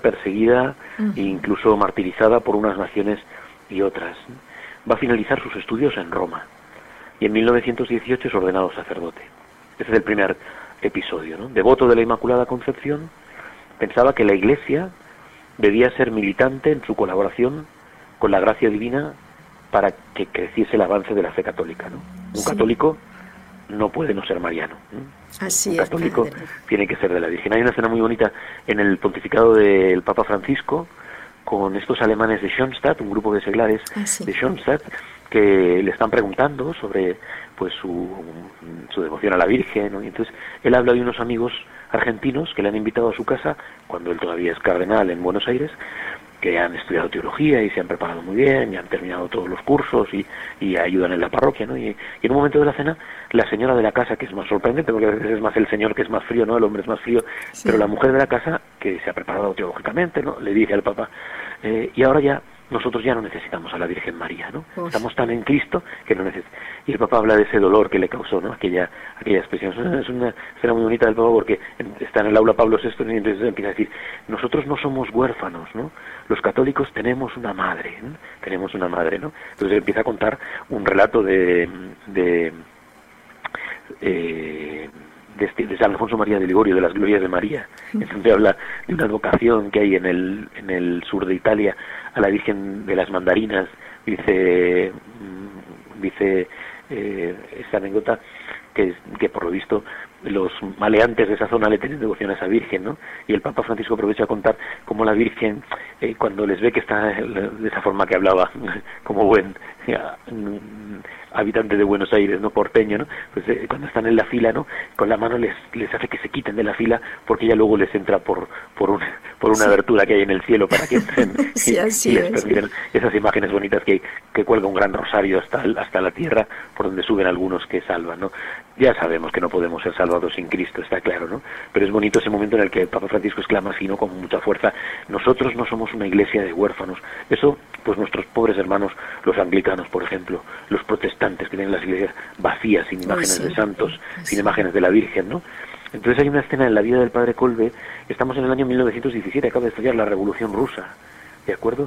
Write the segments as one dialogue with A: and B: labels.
A: perseguida e incluso martirizada por unas naciones y otras. Va a finalizar sus estudios en Roma y en 1918 es ordenado sacerdote. Ese es el primer episodio, ¿no? Devoto de la Inmaculada Concepción, pensaba que la Iglesia debía ser militante en su colaboración con la gracia divina para que creciese el avance de la fe católica, ¿no? Un católico no puede no ser mariano, ¿no?
B: Así
A: un católico tiene que ser de la Virgen. Hay una escena muy bonita en el pontificado del Papa Francisco con estos alemanes de Schoenstatt, un grupo de seglares de Schoenstatt, que le están preguntando sobre pues su devoción a la Virgen, ¿no? Y entonces él habla de unos amigos argentinos que le han invitado a su casa cuando él todavía es cardenal en Buenos Aires, que han estudiado teología y se han preparado muy bien y han terminado todos los cursos y ayudan en la parroquia, ¿no? Y en un momento de la cena, la señora de la casa, que es más sorprendente porque a veces es más el señor que es más frío, ¿no? El hombre es más frío, pero la mujer de la casa, que se ha preparado teológicamente, ¿no? Le dice al Papa, y ahora ya nosotros ya no necesitamos a la Virgen María, ¿no? Estamos tan en Cristo que no necesitamos. Y el Papa habla de ese dolor que le causó, ¿no? Aquella expresión. Es una escena muy bonita del Papa porque está en el aula Pablo VI y entonces empieza a decir, nosotros no somos huérfanos, ¿no? Los católicos tenemos una madre, ¿no? Tenemos una madre, ¿no? Entonces empieza a contar un relato de San Alfonso María de Ligorio, de las glorias de María. Entonces habla de una advocación que hay en el sur de Italia a la Virgen de las Mandarinas. Dice esta anécdota que por lo visto los maleantes de esa zona le tienen devoción a esa Virgen, ¿no? Y el Papa Francisco aprovecha a contar cómo la Virgen, cuando les ve que está de esa forma que hablaba, como buen habitante de Buenos Aires, no porteño, ¿no? Pues cuando están en la fila, ¿no? Con la mano les hace que se quiten de la fila porque ella luego les entra por una abertura que hay en el cielo para que entren y les permiten esas imágenes bonitas que cuelga un gran rosario hasta la tierra por donde suben algunos que salvan, ¿no? Ya sabemos que no podemos ser salvados sin Cristo, está claro, ¿no? Pero es bonito ese momento en el que el Papa Francisco exclama así, ¿no? Con mucha fuerza, nosotros no somos una iglesia de huérfanos. Eso, pues nuestros pobres hermanos, los anglicanos, por ejemplo, los protestantes que tienen las iglesias vacías, sin imágenes de santos, sin imágenes de la Virgen, ¿no? Entonces hay una escena en la vida del padre Kolbe, estamos en el año 1917, acaba de estallar la Revolución Rusa, ¿de acuerdo?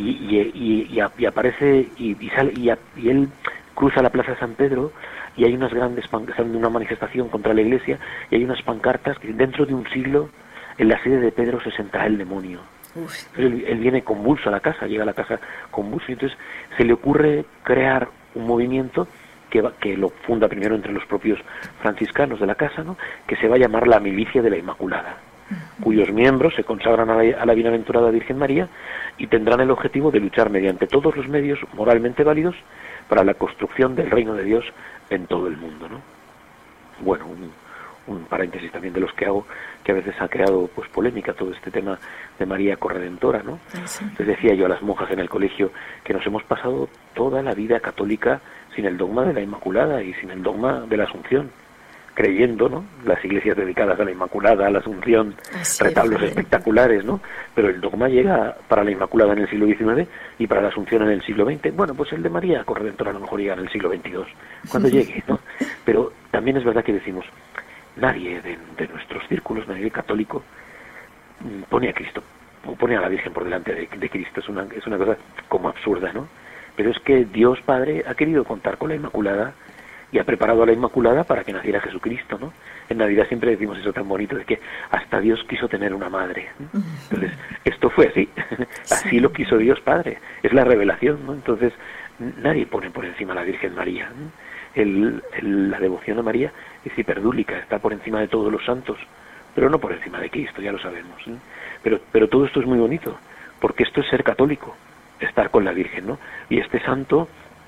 A: Y aparece y él cruza la Plaza de San Pedro y hay unas grandes una manifestación contra la iglesia y hay unas pancartas que dentro de un siglo en la sede de Pedro se sentará el demonio. Entonces él viene convulso a la casa, llega a la casa convulso y entonces se le ocurre crear un movimiento que lo funda primero entre los propios franciscanos de la casa, ¿no? Que se va a llamar la Milicia de la Inmaculada, cuyos miembros se consagran a la bienaventurada Virgen María y tendrán el objetivo de luchar mediante todos los medios moralmente válidos para la construcción del reino de Dios en todo el mundo, ¿no? Bueno, un paréntesis también de los que hago, que a veces ha creado pues polémica todo este tema de María Corredentora, ¿no? Entonces decía yo a las monjas en el colegio que nos hemos pasado toda la vida católica sin el dogma de la Inmaculada y sin el dogma de la Asunción, creyendo, ¿no? Las iglesias dedicadas a la Inmaculada, a la Asunción, retablos espectaculares, ¿no? Pero el dogma llega para la Inmaculada en el siglo XIX y para la Asunción en el siglo XX. Bueno, pues el de María Corredentora a lo mejor llega en el siglo XXII, cuando llegue, ¿no? Pero también es verdad que decimos, nadie de nuestros círculos, nadie católico, pone a Cristo, pone a la Virgen por delante de Cristo. Es una cosa como absurda, ¿no? Pero es que Dios Padre ha querido contar con la Inmaculada y ha preparado a la Inmaculada para que naciera Jesucristo, ¿no? En Navidad siempre decimos eso tan bonito de que hasta Dios quiso tener una madre, ¿no? Entonces, esto fue así, así lo quiso Dios Padre, es la revelación, ¿no? Entonces, nadie pone por encima a la Virgen María, ¿no? La devoción a María es hiperdúlica, está por encima de todos los santos, pero no por encima de Cristo, ya lo sabemos, ¿no? Pero todo esto es muy bonito, porque esto es ser católico, estar con la Virgen, ¿no? Y este santo,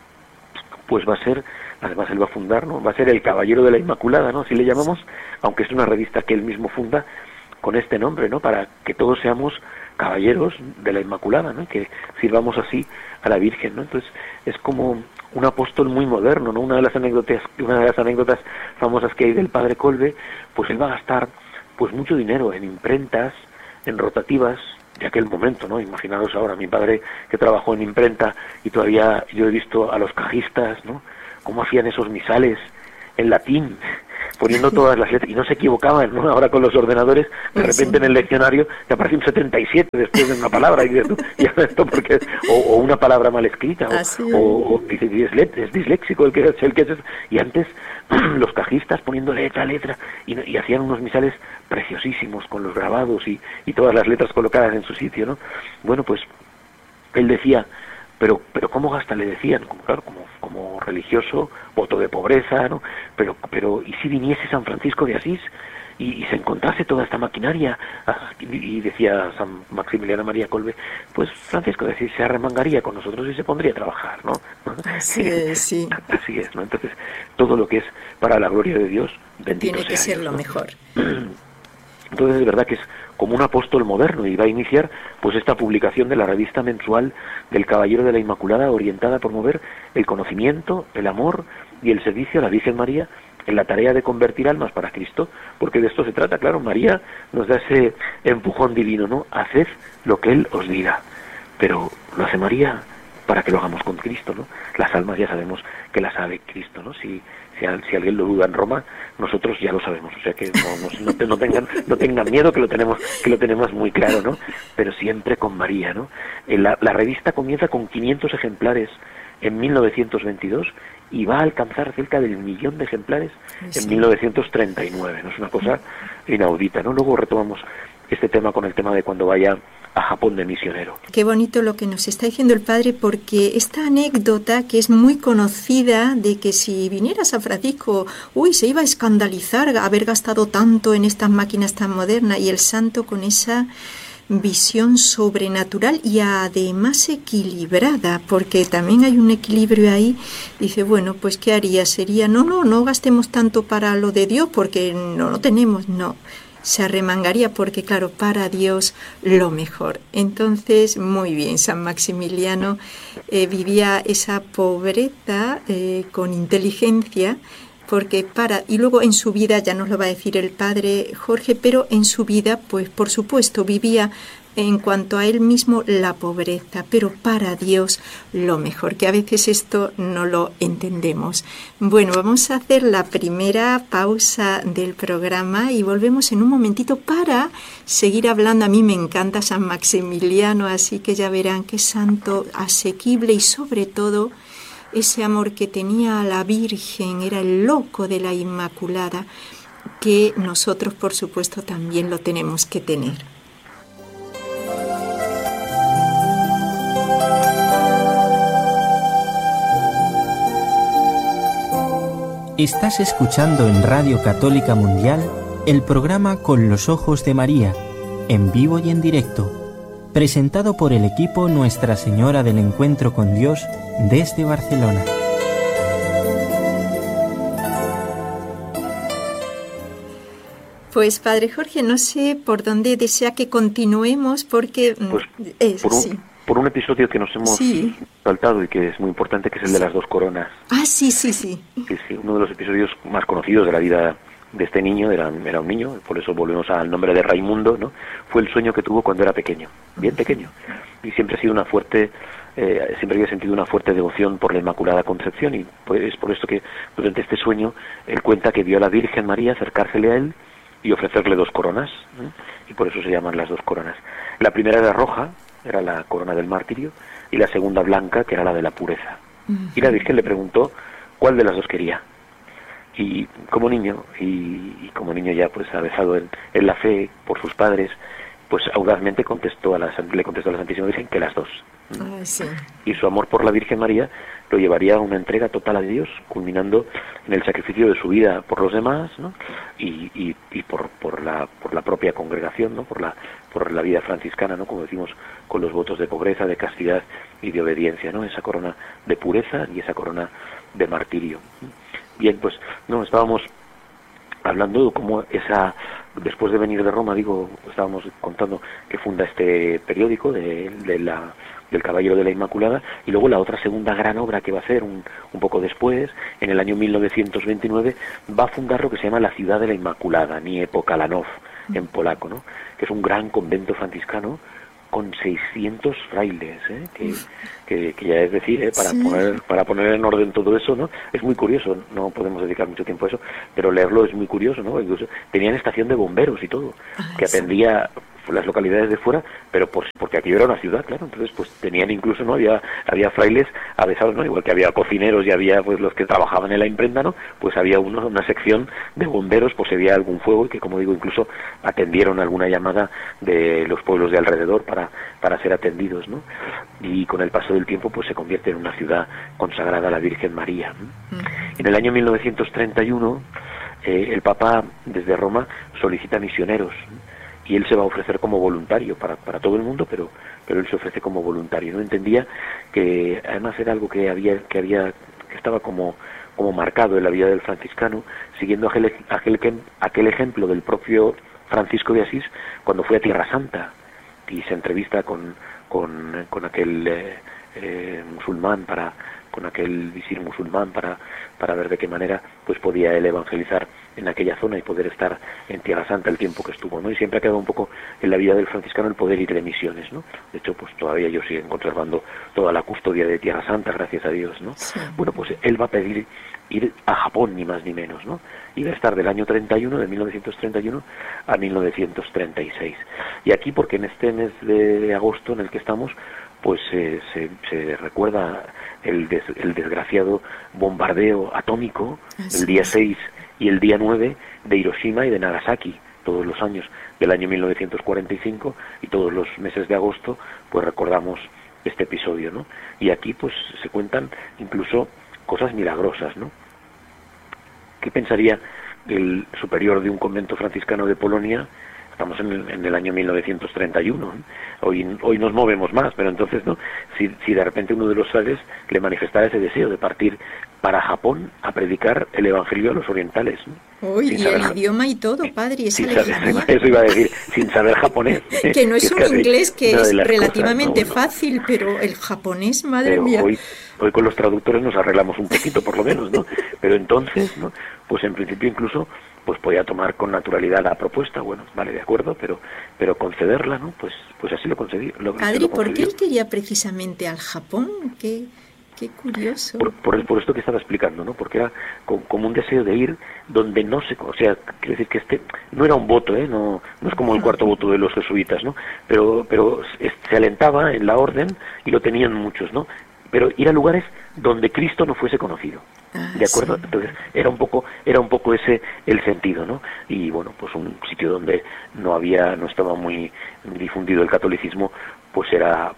A: pues va a ser, además él va a fundar, ¿no? Va a ser el caballero de la Inmaculada, ¿no? Así le llamamos, aunque es una revista que él mismo funda con este nombre, ¿no? Para que todos seamos caballeros de la Inmaculada, ¿no? Que sirvamos así a la Virgen, ¿no? Entonces es como un apóstol muy moderno, ¿no? Una de las anécdotas famosas que hay del padre Kolbe, pues él va a gastar pues mucho dinero en imprentas, en rotativas de aquel momento, ¿no? Imaginaros ahora, mi padre que trabajó en imprenta y todavía yo he visto a los cajistas, ¿no? Cómo hacían esos misales en latín, poniendo todas las letras, y no se equivocaban, ¿no? Ahora con los ordenadores, de repente en el leccionario te aparece un 77 después de una palabra, y dices tú, ¿y esto porque o una palabra mal escrita, o dices, es disléxico el que es, y antes los cajistas poniendo letra a letra, y hacían unos misales preciosísimos con los grabados y todas las letras colocadas en su sitio, ¿no? Bueno, pues él decía, pero ¿cómo gasta? Le decían, claro, como religioso, voto de pobreza, ¿no? Pero ¿y si viniese San Francisco de Asís y se encontrase toda esta maquinaria? Y decía San Maximiliano María Kolbe, pues Francisco de Asís se arremangaría con nosotros y se pondría a trabajar, ¿no?
B: Así es, sí.
A: Así es, ¿no? Entonces, todo lo que es para la gloria de Dios, bendito
B: tiene que
A: sea
B: ser
A: Dios,
B: lo
A: ¿no?
B: mejor.
A: Entonces es verdad que es como un apóstol moderno, y va a iniciar pues esta publicación de la revista mensual del Caballero de la Inmaculada, orientada a promover el conocimiento, el amor y el servicio a la Virgen María en la tarea de convertir almas para Cristo, porque de esto se trata. Claro, María nos da ese empujón divino, ¿no? Haced lo que Él os diga, pero lo hace María para que lo hagamos con Cristo, ¿no? Las almas ya sabemos que las sabe Cristo, ¿no? Si alguien lo duda en Roma, nosotros ya lo sabemos, o sea que no tengan miedo, que lo tenemos muy claro, ¿no? Pero siempre con María, ¿no? La revista comienza con 500 ejemplares en 1922 y va a alcanzar cerca del 1.000.000 de ejemplares en 1939, ¿no? Es una cosa inaudita, ¿no? Luego retomamos este tema con el tema de cuando vaya a Japón de misionero.
B: Qué bonito lo que nos está diciendo el padre, porque esta anécdota que es muy conocida de que si viniera San Francisco, se iba a escandalizar haber gastado tanto en estas máquinas tan modernas, y el santo con esa visión sobrenatural y además equilibrada, porque también hay un equilibrio ahí. Dice, bueno, pues ¿qué haría? Sería, no gastemos tanto para lo de Dios porque no tenemos, no. Se arremangaría porque, claro, para Dios lo mejor. Entonces, muy bien, San Maximiliano vivía esa pobreza con inteligencia, porque y luego en su vida, ya nos lo va a decir el padre Jorge, pero en su vida, pues por supuesto, vivía en cuanto a él mismo la pobreza, pero para Dios lo mejor, que a veces esto no lo entendemos. Bueno, vamos a hacer la primera pausa del programa y volvemos en un momentito para seguir hablando. A mí me encanta San Maximiliano, así que ya verán qué santo asequible, y sobre todo ese amor que tenía a la Virgen, era el loco de la Inmaculada, que nosotros por supuesto también lo tenemos que tener.
C: Estás escuchando en Radio Católica Mundial el programa Con los Ojos de María, en vivo y en directo, presentado por el equipo Nuestra Señora del Encuentro con Dios desde Barcelona.
B: Pues Padre Jorge, no sé por dónde desea que continuemos, porque
A: por un episodio que nos hemos saltado y que es muy importante, que es el de las dos coronas.
B: Sí.
A: Sí, uno de los episodios más conocidos de la vida de este niño, era un niño, por eso volvemos al nombre de Raimundo, ¿no? Fue el sueño que tuvo cuando era pequeño, bien pequeño, y siempre ha sido siempre había sentido una fuerte devoción por la Inmaculada Concepción, y pues es por esto que durante este sueño él cuenta que vio a la Virgen María acercársele a él y ofrecerle dos coronas, y por eso se llaman las dos coronas. La primera era roja, era la corona del martirio, y la segunda blanca, que era la de la pureza. Y la Virgen le preguntó cuál de las dos quería. Y como niño ya pues avezado en la fe por sus padres, pues audazmente le contestó a la Santísima Virgen que las dos. Y su amor por la Virgen María lo llevaría a una entrega total a Dios, culminando en el sacrificio de su vida por los demás, ¿no? y por la propia congregación, ¿no? por la vida franciscana, ¿no? Como decimos, con los votos de pobreza, de castidad y de obediencia, ¿no? Esa corona de pureza y esa corona de martirio. Bien, pues estábamos hablando de cómo después de venir de Roma, estábamos contando que funda este periódico del Caballero de la Inmaculada, y luego la otra segunda gran obra que va a hacer un poco después, en el año 1929, va a fundar lo que se llama la Ciudad de la Inmaculada, Niepokalanów, en polaco, ¿no? Que es un gran convento franciscano con 600 frailes, que ya es decir, para poner en orden todo eso, ¿no? Es muy curioso, no podemos dedicar mucho tiempo a eso, pero leerlo es muy curioso, ¿no? Incluso tenían estación de bomberos y todo, que atendía las localidades de fuera, pero porque aquello era una ciudad, claro, entonces pues tenían incluso, ¿no? Había frailes avesados, ¿no? Igual que había cocineros y había pues los que trabajaban en la imprenta, ¿no? Pues había una sección de bomberos, pues había algún fuego y que, como digo, incluso atendieron alguna llamada de los pueblos de alrededor para ser atendidos, ¿no? Y con el paso del tiempo pues se convierte en una ciudad consagrada a la Virgen María, ¿no? En el año 1931 el Papa desde Roma solicita misioneros, ¿no? Y él se va a ofrecer como voluntario para todo el mundo, pero él se ofrece como voluntario. No entendía que además era algo que estaba como marcado en la vida del franciscano, siguiendo aquel ejemplo del propio Francisco de Asís cuando fue a Tierra Santa y se entrevista con aquel musulmán con aquel visir musulmán para ver de qué manera pues podía él evangelizar en aquella zona y poder estar en Tierra Santa el tiempo que estuvo, ¿no? Y siempre ha quedado un poco en la vida del franciscano el poder ir de misiones, ¿no? De hecho, pues todavía ellos siguen conservando toda la custodia de Tierra Santa, gracias a Dios, ¿no? Sí. Bueno, pues él va a pedir ir a Japón, ni más ni menos, ¿no? Y va a estar del año 31, de 1931, a 1936. Y aquí, porque en este mes de agosto en el que estamos, pues se recuerda el desgraciado bombardeo atómico el día 6 y el día 9 de Hiroshima y de Nagasaki, todos los años del año 1945, y todos los meses de agosto pues recordamos este episodio, ¿no? Y aquí pues se cuentan incluso cosas milagrosas, ¿no? ¿Qué pensaría el superior de un convento franciscano de Polonia? Estamos en el año 1931, ¿eh? Hoy nos movemos más, pero entonces, ¿no? Si de repente uno de los frailes le manifestara ese deseo de partir para Japón a predicar el evangelio a los orientales, ¿no?
B: Uy, y el idioma y todo, padre, esa lejanía.
A: Eso iba a decir, sin saber japonés.
B: Que no es un inglés que es relativamente fácil, pero el japonés, madre mía.
A: Hoy con los traductores nos arreglamos un poquito, por lo menos, ¿no? Pero entonces, ¿no? Pues en principio incluso pues podía tomar con naturalidad la propuesta, bueno, vale, de acuerdo, pero concederla, ¿no? Pues así lo concedí.
B: Padre, ¿por qué él quería precisamente al Japón? Qué curioso.
A: Por esto que estaba explicando, ¿no? Porque era como un deseo de ir donde no se... O sea, quiero decir que este no era un voto, no es como el cuarto voto de los jesuitas, ¿no? Pero se alentaba en la orden y lo tenían muchos, ¿no? Pero ir a lugares donde Cristo no fuese conocido. ¿De acuerdo? Sí. Entonces era un poco ese el sentido, ¿no? Y bueno, pues un sitio donde no estaba muy difundido el catolicismo, pues era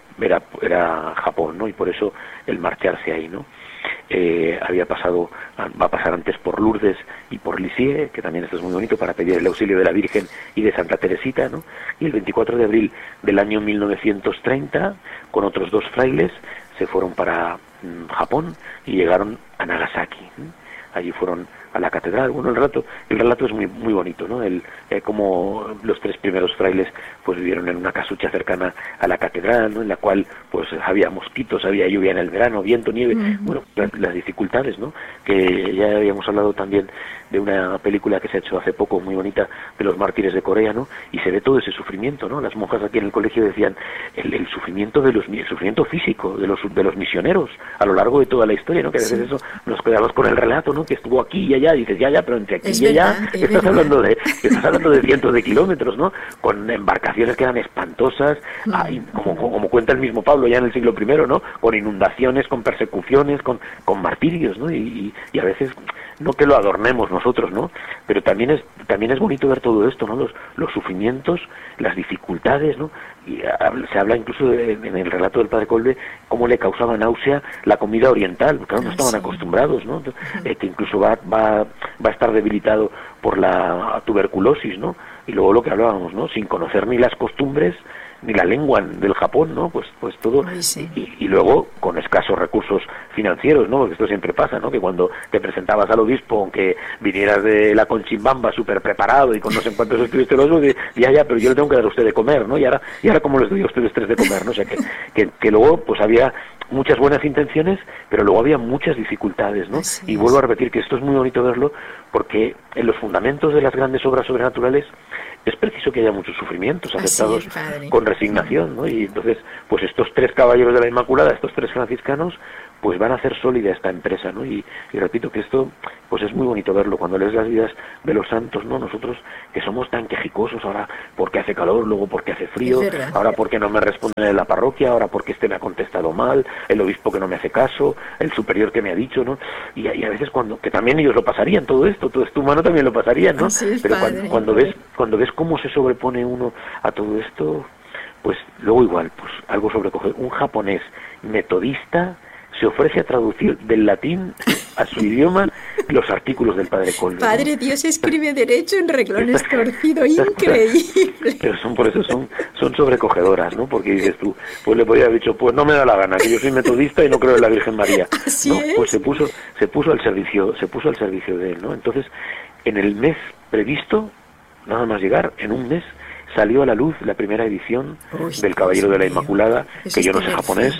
A: Japón, ¿no? Y por eso el marcharse ahí, ¿no? Va a pasar antes por Lourdes y por Lisieux, que también esto es muy bonito, para pedir el auxilio de la Virgen y de Santa Teresita, ¿no? Y el 24 de abril del año 1930, con otros 2 frailes, se fueron para Japón y llegaron a Nagasaki. Allí fueron a la catedral. Bueno, el relato es muy muy bonito, ¿no? Como los 3 primeros frailes pues vivieron en una casucha cercana a la catedral, ¿no? En la cual pues había mosquitos, había lluvia en el verano, viento, nieve, bueno, las dificultades, ¿no? Que ya habíamos hablado también de una película que se ha hecho hace poco muy bonita de los mártires de Corea, ¿no? Y se ve todo ese sufrimiento, ¿no? Las monjas aquí en el colegio decían el sufrimiento el sufrimiento físico de los misioneros a lo largo de toda la historia, ¿no? Que a veces eso nos quedamos con el relato, ¿no? Que estuvo aquí y allá, y dices ya, pero entre aquí y allá estás hablando de cientos de kilómetros, ¿no? Con embarcaciones que eran espantosas, como cuenta el mismo Pablo ya en el siglo I, ¿no? Con inundaciones, con persecuciones, con martirios, ¿no? Y a veces no que lo adornemos nosotros, ¿no? Pero también es bonito ver todo esto, ¿no? Los sufrimientos, las dificultades, ¿no? Y se habla incluso en el relato del padre Kolbe cómo le causaba náusea la comida oriental, porque no estaban acostumbrados, ¿no? Que incluso va a estar debilitado por la tuberculosis, ¿no? Y luego lo que hablábamos, ¿no? Sin conocer ni las costumbres ni la lengua del Japón, ¿no? Pues todo. Sí. Y luego con escasos recursos financieros, ¿no? Porque esto siempre pasa, ¿no? Que cuando te presentabas al obispo, aunque vinieras de la Conchimbamba súper preparado y con no sé cuántos estudios teológicos, ya, pero yo le tengo que dar a usted de comer, ¿no? Y ahora ¿cómo les doy a ustedes 3 de comer, ¿no? O sea, que luego pues había muchas buenas intenciones, pero luego había muchas dificultades, ¿no? Y vuelvo a repetir que esto es muy bonito verlo, porque en los fundamentos de las grandes obras sobrenaturales es preciso que haya muchos sufrimientos aceptados con resignación, ¿no? Y entonces, pues estos 3 caballeros de la Inmaculada, estos 3 franciscanos, pues van a hacer sólida esta empresa, ¿no? Y repito que esto, pues es muy bonito verlo cuando lees las vidas de los santos, ¿no? Nosotros que somos tan quejicosos, ahora porque hace calor, luego porque hace frío, ahora porque no me responden en la parroquia, ahora porque este me ha contestado mal, el obispo que no me hace caso, el superior que me ha dicho, ¿no? Y a veces que también ellos lo pasarían todo esto humano también lo pasarían, ¿no? Pero cuando ves cómo se sobrepone uno a todo esto, pues luego igual, pues algo sobrecoge. Un japonés metodista se ofrece a traducir del latín a su idioma los artículos del padre Kolbe.
B: Padre, ¿no? Dios escribe derecho en renglones torcido, increíble.
A: Pero por eso son sobrecogedoras, ¿no? Porque dices tú, pues le podría haber dicho, pues no me da la gana, que yo soy metodista y no creo en la Virgen María.
B: Así
A: ¿no?
B: es.
A: Pues se puso al servicio de él, ¿no? Entonces, en el mes previsto, nada más llegar, en un mes salió a la luz la primera edición del Caballero de la Inmaculada, que yo no sé japonés,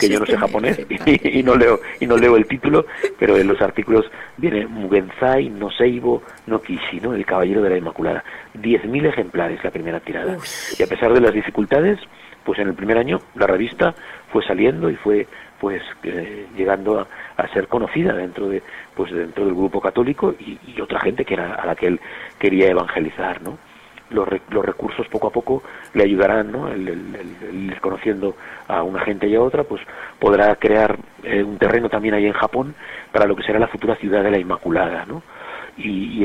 A: y no leo el título, pero en los artículos viene Mugenzai no Seibo no Kishi, ¿no? El Caballero de la Inmaculada. 10.000 ejemplares la primera tirada. Y a pesar de las dificultades, pues en el primer año la revista fue saliendo y fue pues llegando a ser conocida dentro del grupo católico y otra gente que era a la que él quería evangelizar, ¿no? Los recursos poco a poco le ayudarán, ¿no? El ir conociendo a una gente y a otra, pues podrá crear un terreno también ahí en Japón para lo que será la futura ciudad de la Inmaculada, ¿no? Y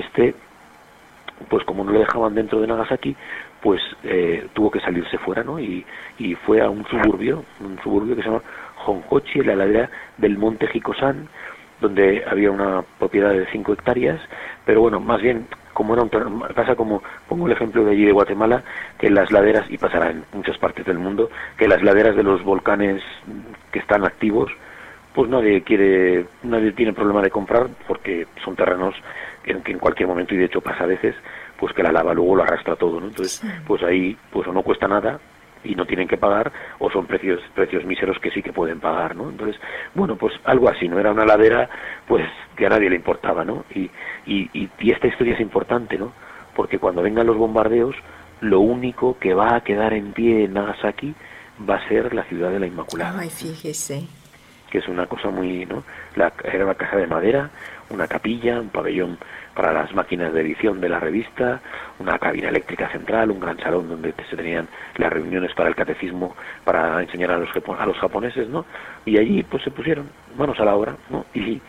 A: pues como no lo dejaban dentro de Nagasaki, pues tuvo que salirse fuera, ¿no? Y fue a un suburbio que se llama Honkochi, en la ladera del monte Hikosan, donde había una propiedad de 5 hectáreas, pero bueno, más bien como era pasa como pongo el ejemplo de allí de Guatemala, que las laderas, y pasará en muchas partes del mundo, que las laderas de los volcanes que están activos, pues nadie tiene problema de comprar, porque son terrenos que en cualquier momento, y de hecho pasa a veces, pues que la lava luego lo arrastra todo, ¿no? Entonces, pues ahí pues o no cuesta nada y no tienen que pagar, o son precios míseros que sí que pueden pagar, ¿no? Entonces, bueno, pues algo así, no era una ladera pues que a nadie le importaba, ¿no? Y esta historia es importante, ¿no? Porque cuando vengan los bombardeos, lo único que va a quedar en pie en Nagasaki va a ser la ciudad de la Inmaculada.
B: Ay, fíjese.
A: Que es una cosa muy, ¿no? Era una casa de madera, una capilla, un pabellón para las máquinas de edición de la revista, una cabina eléctrica central, un gran salón donde se tenían las reuniones para el catecismo, para enseñar a los japoneses, ¿no? Y allí pues se pusieron manos a la obra, ¿no? Y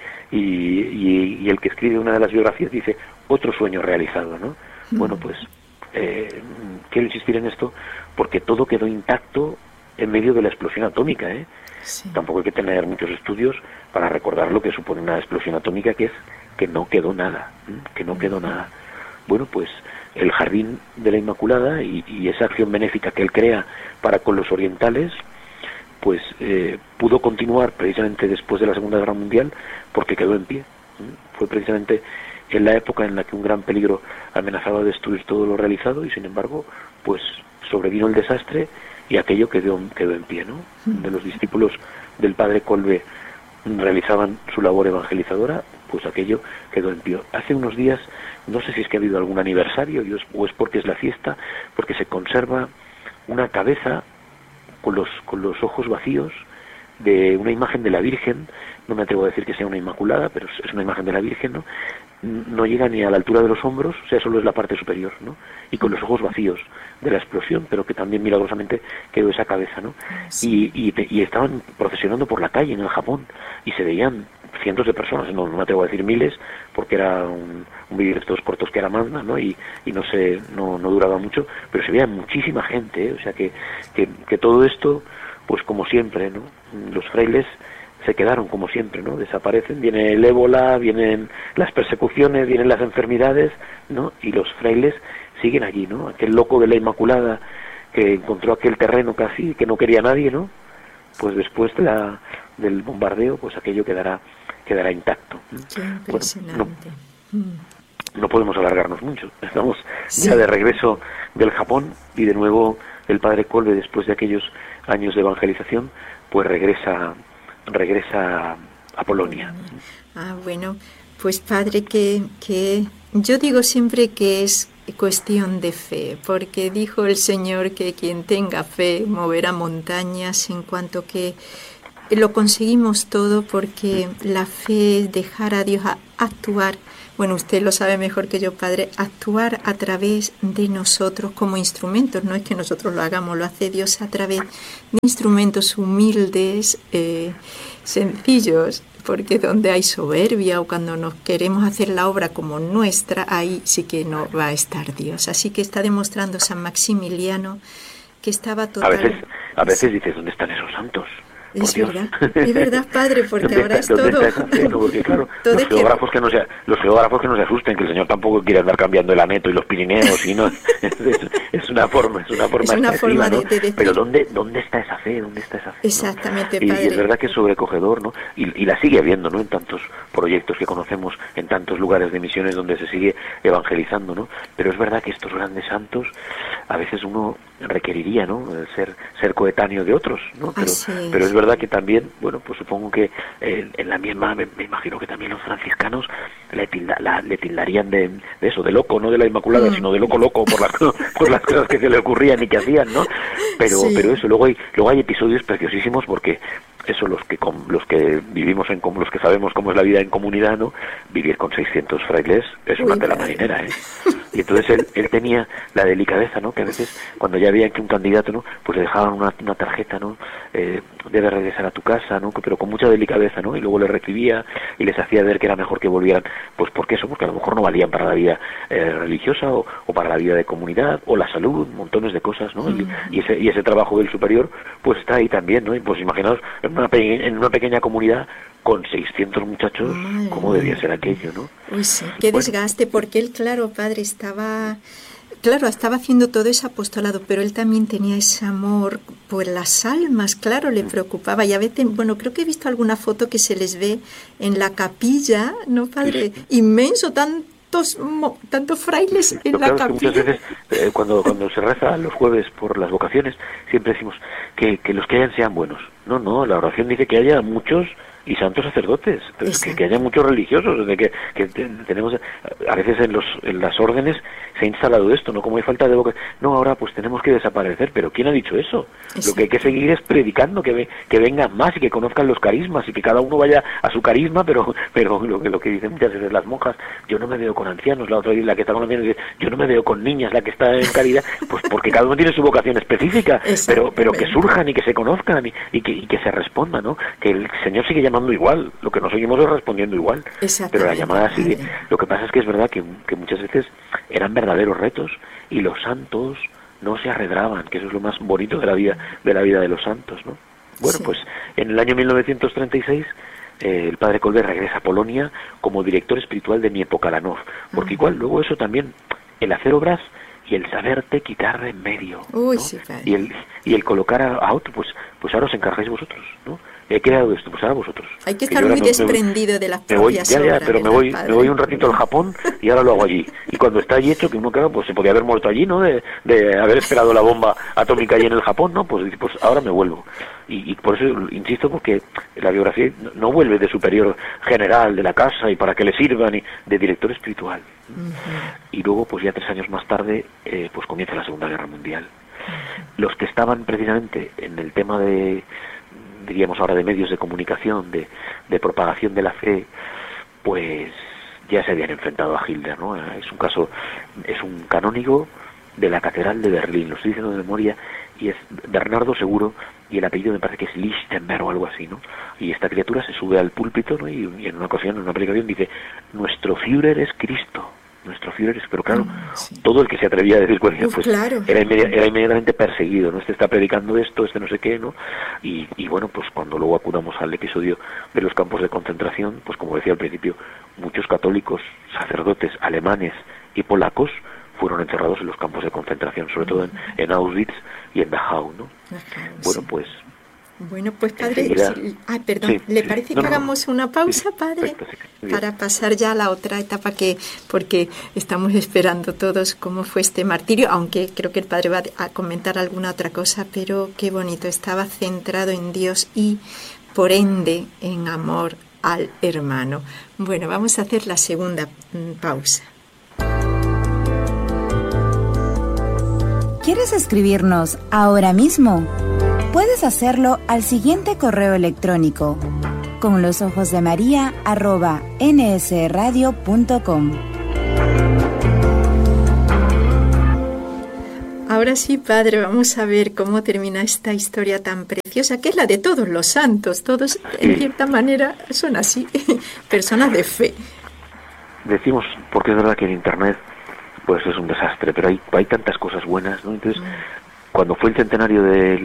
A: el que escribe una de las biografías dice, otro sueño realizado, ¿no? Bueno, pues quiero insistir en esto porque todo quedó intacto en medio de la explosión atómica, ¿eh?
B: Sí.
A: Tampoco hay que tener muchos estudios para recordar lo que supone una explosión atómica, que es que no quedó nada, Bueno, pues el Jardín de la Inmaculada y esa acción benéfica que él crea para con los orientales, pues pudo continuar precisamente después de la Segunda Guerra Mundial porque quedó en pie. Fue precisamente en la época en la que un gran peligro amenazaba destruir todo lo realizado y sin embargo, pues sobrevino el desastre y aquello quedó en pie, ¿no? De los discípulos del padre Kolbe realizaban su labor evangelizadora, pues aquello quedó en pie. Hace unos días, no sé si es que ha habido algún aniversario o es porque es la fiesta, porque se conserva una cabeza con los ojos vacíos de una imagen de la Virgen. No me atrevo a decir que sea una Inmaculada, pero es una imagen de la Virgen, ¿no? No llega ni a la altura de los hombros, o sea, solo es la parte superior, ¿no? Y con los ojos vacíos de la explosión, pero que también milagrosamente quedó esa cabeza, ¿no? Sí. Y estaban procesionando por la calle en el Japón y se veían cientos de personas, no me atrevo a decir miles, porque era un vídeo de estos cortos que era manda, ¿no? Y no duraba mucho, pero se veía muchísima gente, ¿eh? O sea que todo esto, pues como siempre, ¿no? Los frailes se quedaron como siempre, ¿no? Desaparecen, viene el ébola, vienen las persecuciones, vienen las enfermedades, ¿no? Y los frailes siguen allí, ¿no? Aquel loco de la Inmaculada que encontró aquel terreno casi que no quería nadie, ¿no? Pues después del bombardeo, pues aquello quedará intacto.
B: Qué impresionante.
A: Bueno, no podemos alargarnos mucho. Estamos ya de regreso del Japón y de nuevo el padre Kolbe, después de aquellos años de evangelización, pues regresa regresa a Polonia.
B: Bueno, pues padre, que yo digo siempre que es cuestión de fe, porque dijo el Señor que quien tenga fe moverá montañas, en cuanto que lo conseguimos todo, porque la fe es dejar a Dios actuar. Bueno, usted lo sabe mejor que yo, padre, actuar a través de nosotros como instrumentos. No es que nosotros lo hagamos, lo hace Dios a través de instrumentos humildes, sencillos, porque donde hay soberbia o cuando nos queremos hacer la obra como nuestra, ahí sí que no va a estar Dios. Así que está demostrando San Maximiliano que estaba total...
A: A veces dices, ¿dónde están esos santos?
B: Es verdad, padre, porque ahora es todo...
A: Porque claro, los geógrafos que no se asusten, que el Señor tampoco quiere andar cambiando el Aneto y los Pirineos, y no, es una forma ¿no? De decir. Pero ¿dónde está esa fe? ¿Dónde está esa fe?
B: Exactamente,
A: ¿no?
B: padre.
A: Y es verdad que es sobrecogedor, ¿no? Y la sigue habiendo, ¿no? En tantos proyectos que conocemos, en tantos lugares de misiones donde se sigue evangelizando, ¿no? Pero es verdad que estos grandes santos, a veces uno requeriría, ¿no? Ser coetáneo de otros, ¿no? Pero es verdad que también, bueno, pues supongo que en la misma, me imagino que también los franciscanos le tildarían de eso, de loco, no de la Inmaculada, sino de loco por las cosas que se le ocurrían y que hacían, ¿no? Pero eso, luego hay episodios preciosísimos, porque eso, los que vivimos los que sabemos cómo es la vida en comunidad, ¿no? Vivir con 600 frailes es una tela marinera, ¿eh? Y entonces él tenía la delicadeza, ¿no? Que a veces cuando ya veían que un candidato, ¿no? Pues le dejaban una tarjeta, ¿no? Debe regresar a tu casa, ¿no? Pero con mucha delicadeza, ¿no? Y luego le recibía y les hacía ver que era mejor que volvieran, pues porque a lo mejor no valían para la vida religiosa o para la vida de comunidad o la salud, montones de cosas, ¿no? Y ese trabajo del superior, pues está ahí también, ¿no? Y pues imaginaos en una pequeña comunidad con 600 muchachos, ¿cómo debía ser aquello, no?
B: Uy, sí, qué desgaste, porque él, claro, padre, estaba haciendo todo ese apostolado, pero él también tenía ese amor por las almas, claro, le preocupaba. Y a veces, bueno, creo que he visto alguna foto que se les ve en la capilla, ¿no, padre? Inmenso, tantos frailes en la capilla.
A: Muchas veces, cuando se reza los jueves por las vocaciones, siempre decimos que los que hayan sean buenos. No, la oración dice que haya muchos y santos sacerdotes, que haya muchos religiosos, de que tenemos a veces en las órdenes se ha instalado esto, no como hay falta de boca, no, ahora pues tenemos que desaparecer, pero ¿quién ha dicho eso? Lo que hay que seguir es predicando, que vengan más y que conozcan los carismas y que cada uno vaya a su carisma, pero lo que dicen muchas veces las monjas, yo no me veo con ancianos, la otra la que está con ancianos dice, yo no me veo con niñas, la que está en caridad, pues porque cada uno tiene su vocación específica, pero que surjan y que se conozcan y que se respondan, ¿no? Que el Señor sigue llamando igual, lo que nos seguimos es respondiendo igual, pero la llamada sigue. Lo que pasa es que es verdad que muchas veces eran verdaderos retos y los santos no se arredraban, que eso es lo más bonito de la vida de los santos, ¿no? Bueno, pues en el año 1936 el padre Colbert regresa a Polonia como director espiritual de Niepokalanów, porque igual luego eso también, el hacer obras y el saberte quitar en medio, ¿no? y el colocar a otro, pues ahora os encargáis vosotros, ¿no? He creado esto, pues ahora vosotros.
B: Hay que estar muy desprendido de las propias obras.
A: Pero me voy un ratito al Japón y ahora lo hago allí. Y cuando está allí hecho, que uno, claro, pues se podía haber muerto allí, ¿no? De haber esperado la bomba atómica allí en el Japón, ¿no? Pues ahora me vuelvo. Y por eso insisto, porque la biografía no vuelve de superior general de la casa y para que le sirvan, y de director espiritual. Y luego, pues ya 3 años más tarde, pues comienza la Segunda Guerra Mundial. Los que estaban precisamente en el tema diríamos ahora de medios de comunicación, de propagación de la fe, pues ya se habían enfrentado a Hitler, ¿no? Es un canónigo de la Catedral de Berlín, lo estoy diciendo de memoria, y es Bernardo Seguro, y el apellido me parece que es Lichtenberg o algo así, ¿no? Y esta criatura se sube al púlpito, ¿no? Y en una ocasión, en una predicación, dice, nuestro Führer es Cristo. Nuestro Führer es, pero claro, todo el que se atrevía a decir cualquier cosa, pues
B: claro.
A: era inmediatamente perseguido, ¿no? Este está predicando esto, este no sé qué, ¿no? Y bueno, pues cuando luego acudamos al episodio de los campos de concentración, pues como decía al principio, muchos católicos, sacerdotes alemanes y polacos fueron encerrados en los campos de concentración, sobre todo en Auschwitz y en Dachau, ¿no? Bueno, pues
B: Bueno, pues padre, ¿le parece que hagamos una pausa, padre? Perfecto, para pasar ya a la otra etapa porque estamos esperando todos cómo fue este martirio, aunque creo que el padre va a comentar alguna otra cosa, pero qué bonito, estaba centrado en Dios y por ende en amor al hermano. Bueno, vamos a hacer la segunda pausa.
D: ¿Quieres escribirnos ahora mismo? Puedes hacerlo al siguiente correo electrónico: conlosojosdemaria@nsradio.com.
B: Ahora sí, padre, vamos a ver cómo termina esta historia tan preciosa, que es la de todos los santos. Todos, en cierta manera, son así, personas de fe.
A: Decimos, porque es verdad que en Internet pues es un desastre, pero hay tantas cosas buenas, ¿no? Entonces, cuando fue el centenario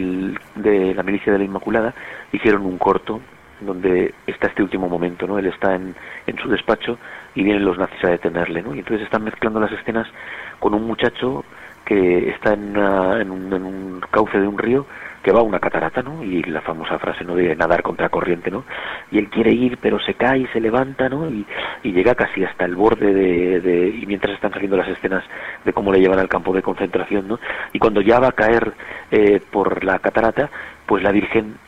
A: de la Milicia de la Inmaculada, hicieron un corto donde está este último momento, ¿no? Él está en su despacho y vienen los nazis a detenerle, ¿no? Y entonces están mezclando las escenas con un muchacho que está en un cauce de un río que va a una catarata, ¿no? Y la famosa frase, ¿no?, de nadar contra corriente, ¿no? Y él quiere ir, pero se cae y se levanta, ¿no? Y llega casi hasta el borde y mientras están saliendo las escenas de cómo le llevan al campo de concentración, ¿no? Y cuando ya va a caer por la catarata, pues la Virgen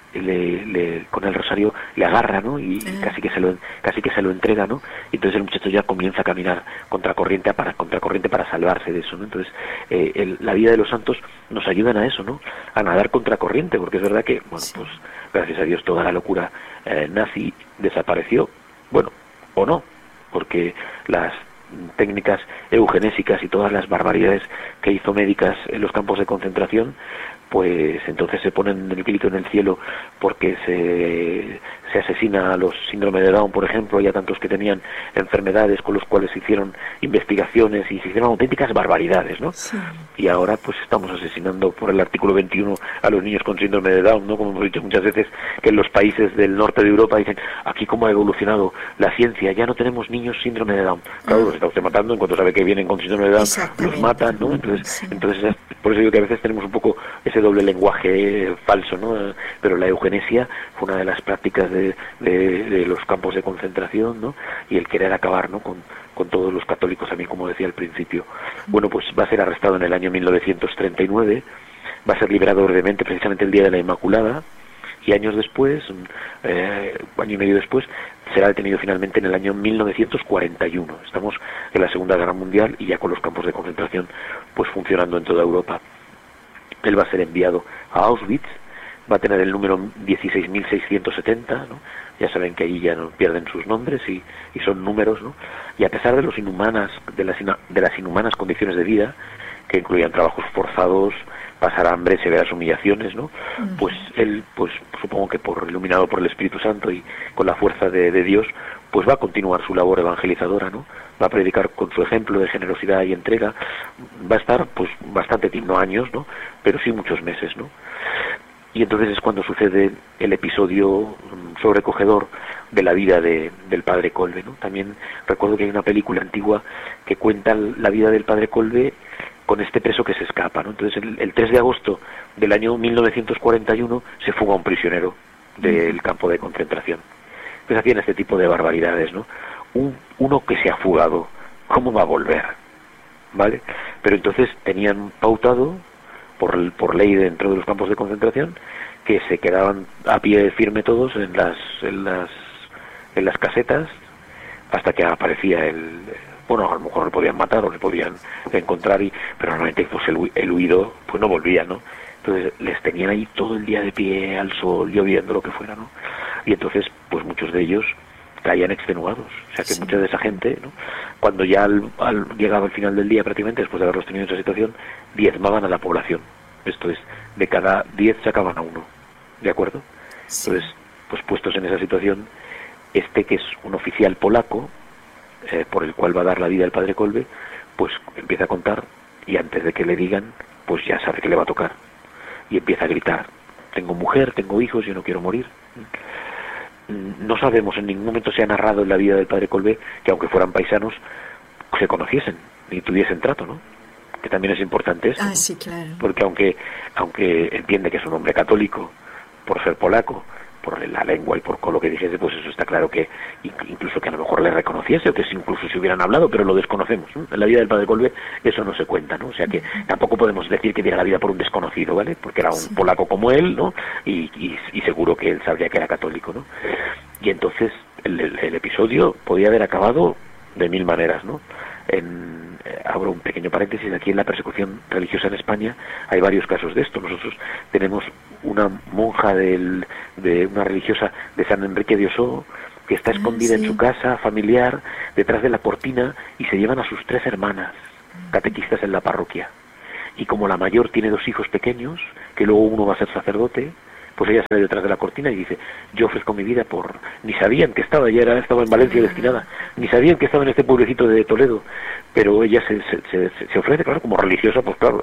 A: con el rosario le agarra, ¿no? Y casi que se lo entrega, ¿no? Y entonces el muchacho ya comienza a caminar contracorriente para salvarse de eso, ¿no? Entonces la vida de los santos nos ayudan a eso, ¿no? A nadar contracorriente, porque es verdad que, bueno, pues gracias a Dios toda la locura nazi desapareció, bueno, o no, porque las técnicas eugenésicas y todas las barbaridades que hizo médicas en los campos de concentración, pues entonces se ponen el grito en el cielo porque se asesina a los síndrome de Down, por ejemplo, y a tantos que tenían enfermedades con los cuales se hicieron investigaciones y se hicieron auténticas barbaridades, ¿no? Sí. Y ahora pues estamos asesinando por el artículo 21 a los niños con síndrome de Down, ¿no? Como hemos dicho muchas veces, que en los países del norte de Europa dicen, aquí cómo ha evolucionado la ciencia, ya no tenemos niños síndrome de Down. Claro, los está usted matando, en cuanto sabe que vienen con síndrome de Down, los matan, ¿no? Entonces por eso digo que a veces tenemos un poco ese doble lenguaje falso, ¿no? Pero la eugenesia fue una de las prácticas de los campos de concentración, ¿no? Y el querer acabar, ¿no?, con todos los católicos, también, como decía al principio. Bueno, pues va a ser arrestado en el año 1939, va a ser liberado brevemente precisamente el día de la Inmaculada, y años después, año y medio después, será detenido finalmente en el año 1941. Estamos en la Segunda Guerra Mundial y ya con los campos de concentración pues funcionando en toda Europa. Él va a ser enviado a Auschwitz, va a tener el número 16.670, ¿no? Ya saben que ahí ya no pierden sus nombres y son números, ¿no? Y a pesar de las inhumanas condiciones de vida, que incluían trabajos forzados, pasar hambre, severas humillaciones, ¿no? Pues él, pues supongo que iluminado por el Espíritu Santo y con la fuerza de Dios, pues va a continuar su labor evangelizadora, ¿no? Va a predicar con su ejemplo de generosidad y entrega. Va a estar, pues, bastante tiempo, no años, ¿no?, pero sí muchos meses, ¿no? Y entonces es cuando sucede el episodio sobrecogedor de la vida del padre Kolbe, ¿no? También recuerdo que hay una película antigua que cuenta la vida del padre Kolbe con este preso que se escapa, ¿no? Entonces el 3 de agosto del año 1941 se fuga un prisionero del campo de concentración. Pues hacían este tipo de barbaridades, ¿no? Uno que se ha fugado, ¿cómo va a volver? ¿Vale? Pero entonces tenían pautado por ley dentro de los campos de concentración que se quedaban a pie firme todos en las casetas hasta que aparecía bueno, a lo mejor le podían matar o le podían encontrar, pero normalmente pues el huido pues no volvía, ¿no? Entonces les tenían ahí todo el día de pie al sol, lloviendo, lo que fuera, ¿no? Y entonces pues muchos de ellos caían extenuados, o sea que mucha de esa gente, ¿no?, cuando ya llegaba el final del día prácticamente, después de haberlos tenido en esa situación, diezmaban a la población. Esto es, de cada 10 sacaban a uno, ¿de acuerdo? Sí. Entonces, pues puestos en esa situación, que es un oficial polaco, por el cual va a dar la vida el padre Kolbe, pues empieza a contar, y antes de que le digan, pues ya sabe que le va a tocar, y empieza a gritar, tengo mujer, tengo hijos, yo no quiero morir. No sabemos, en ningún momento se ha narrado en la vida del padre Kolbe que aunque fueran paisanos, se conociesen, ni tuviesen trato, ¿no? Que también es importante eso.
B: Sí, claro.
A: Porque aunque entiende que es un hombre católico, por ser polaco, por la lengua y por lo que dijese, pues eso está claro que incluso que a lo mejor le reconociese o que incluso se hubieran hablado, pero lo desconocemos, ¿no? En la vida del padre Kolbe eso no se cuenta, ¿no? O sea que tampoco podemos decir que diera la vida por un desconocido, ¿vale? Porque era un polaco como él, ¿no? Y seguro que él sabría que era católico, ¿no? Y entonces el episodio podía haber acabado de mil maneras, ¿no? Abro un pequeño paréntesis, aquí en la persecución religiosa en España hay varios casos de esto. Nosotros tenemos una monja de una religiosa de San Enrique de Ossó que está escondida en su casa familiar detrás de la cortina y se llevan a sus 3 hermanas catequistas en la parroquia, y como la mayor tiene 2 hijos pequeños que luego uno va a ser sacerdote, pues ella sale detrás de la cortina y dice, yo ofrezco mi vida por... Ni sabían que estaba, estaba en Valencia destinada, ni sabían que estaba en este pueblecito de Toledo, pero ella se ofrece, claro, como religiosa, pues claro,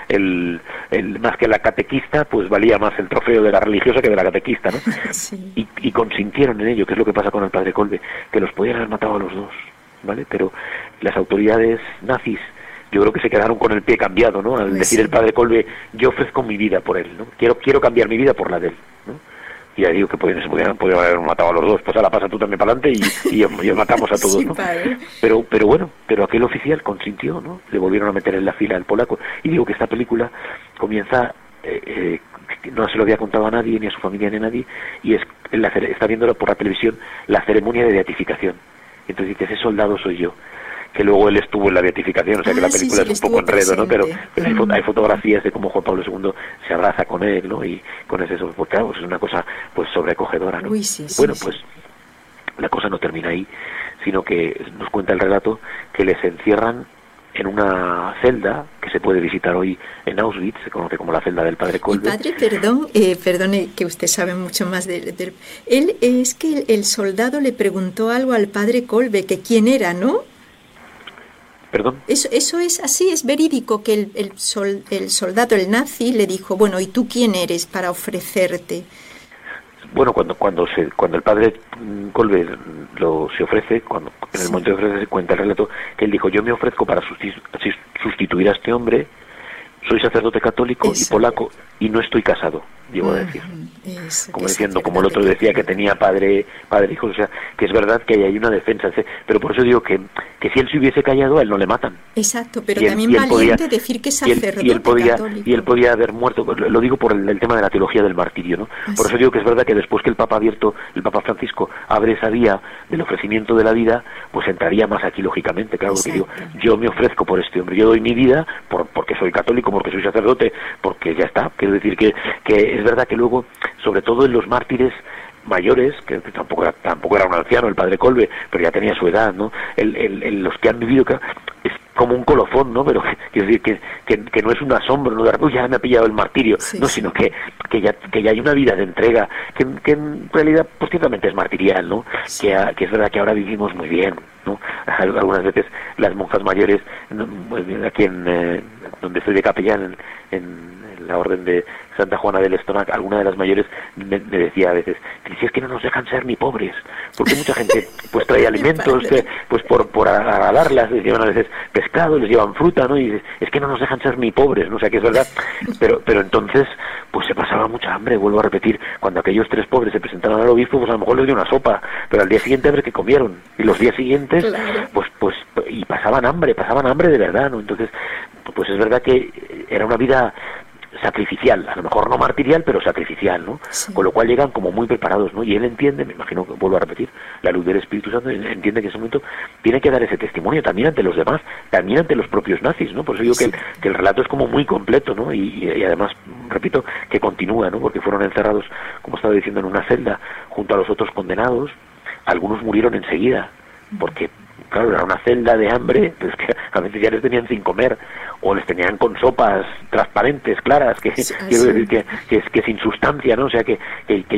A: más que la catequista, pues valía más el trofeo de la religiosa que de la catequista, ¿no? Sí. Y consintieron en ello, que es lo que pasa con el padre Kolbe, que los podían haber matado a los 2, ¿vale? Pero las autoridades nazis, yo creo que se quedaron con el pie cambiado, ¿no? Al decir el padre Kolbe, yo ofrezco mi vida por él, ¿no? Quiero cambiar mi vida por la de él, ¿no? Y ya digo que podían haber matado a los 2, pues ahora pasa tú también para adelante y matamos a todos, ¿no? Pero bueno, pero aquel oficial consintió, ¿no? Le volvieron a meter en la fila al polaco. Y digo que esta película comienza, no se lo había contado a nadie, ni a su familia, ni a nadie, y está viéndola por la televisión, la ceremonia de beatificación. Entonces dice, ese soldado soy yo. Que luego él estuvo en la beatificación, o sea que la película es un poco enredo, ¿no? Pero hay fotografías de cómo Juan Pablo II se abraza con él, ¿no? Y con ese, pues claro, es una cosa pues sobrecogedora, ¿no? Pues la cosa no termina ahí, sino que nos cuenta el relato que les encierran en una celda que se puede visitar hoy en Auschwitz, se conoce como la celda del padre Kolbe.
B: Padre, perdone que usted sabe mucho más de él, es que el soldado le preguntó algo al padre Kolbe, que quién era, ¿no?
A: ¿Perdón?
B: Eso es así, es verídico, que el soldado, el nazi, le dijo, bueno, ¿y tú quién eres para ofrecerte?
A: Bueno, cuando el padre Kolbe se ofrece, en el momento de ofrecerse, cuenta el relato que él dijo, yo me ofrezco para sustituir a este hombre, soy sacerdote católico y polaco y no estoy casado, llegó a decir. Como diciendo, como el otro decía que tenía padre hijos, o sea, que es verdad que hay una defensa, pero por eso digo que si él se hubiese callado, a él no le matan.
B: Exacto, pero también valiente decir que es sacerdote católico.
A: Y él podía haber muerto, lo digo por el tema de la teología del martirio, ¿no? Por eso digo que es verdad que después que el Papa Francisco abre esa vía del ofrecimiento de la vida, pues entraría más aquí lógicamente, claro, porque digo, yo me ofrezco por este hombre, yo doy mi vida porque soy católico, porque soy sacerdote, porque ya está. Quiero decir que es verdad que luego, sobre todo en los mártires mayores, que tampoco era un anciano el padre Kolbe, pero ya tenía su edad, ¿no? Los que han vivido, es como un colofón, ¿no? Pero quiero decir que no es un asombro, no de repente ya me ha pillado el martirio, no, sino que ya hay una vida de entrega que en realidad pues ciertamente es martirial, ¿no? Que es verdad que ahora vivimos muy bien, ¿no? Algunas veces las monjas mayores, aquí donde estoy de capellán en la orden de Santa Juana del Estonac, alguna de las mayores me decía a veces, si es que no nos dejan ser ni pobres, porque mucha gente pues trae alimentos, pues por agradarlas, les llevan a veces pescado, les llevan fruta, ¿no? Y es que no nos dejan ser ni pobres, ¿no? O sea que es verdad, pero entonces pues se pasaba mucha hambre, vuelvo a repetir, cuando aquellos 3 pobres se presentaron al obispo, pues a lo mejor les dio una sopa, pero al día siguiente a ver qué comieron, y los días siguientes pues y pasaban hambre de verdad, ¿no? Entonces pues es verdad que era una vida sacrificial, a lo mejor no martirial, pero sacrificial, ¿no? Con lo cual llegan como muy preparados, ¿no? Y él entiende, me imagino que vuelvo a repetir, la luz del Espíritu Santo, entiende que en ese momento tiene que dar ese testimonio también ante los demás, también ante los propios nazis, ¿no? Por eso digo que el relato es como muy completo, ¿no? Y además, repito, que continúa, ¿no? Porque fueron encerrados, como estaba diciendo, en una celda junto a los otros condenados. Algunos murieron enseguida, porque claro, era una celda de hambre, pues que a veces ya les tenían sin comer, o les tenían con sopas transparentes, claras, que quiero decir que sin sustancia, ¿no? O sea que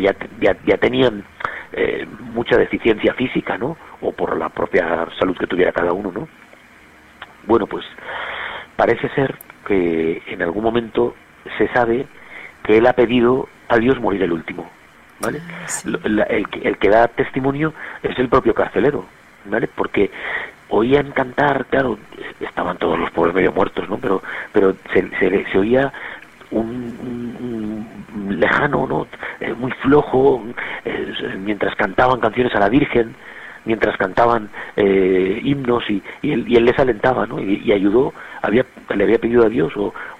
A: ya tenían mucha deficiencia física, ¿no? O por la propia salud que tuviera cada uno, ¿no? Bueno, pues parece ser que en algún momento se sabe que él ha pedido a Dios morir el último, ¿vale? El que da testimonio es el propio carcelero, ¿vale? Porque oían cantar, claro, estaban todos los pobres medio muertos, ¿no? Pero se oía lejano, ¿no? Muy flojo, mientras cantaban canciones a la Virgen, mientras cantaban himnos y él les alentaba, ¿no? Y ayudó, le había pedido a Dios